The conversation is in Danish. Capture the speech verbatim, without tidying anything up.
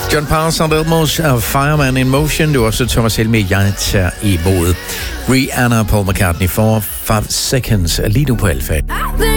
John Paul og Elmos af Fireman in Motion. Det var også Thomas Helmi, jeg tager imod. Rihanna og Paul McCartney for five seconds. Lige nu på Alfa.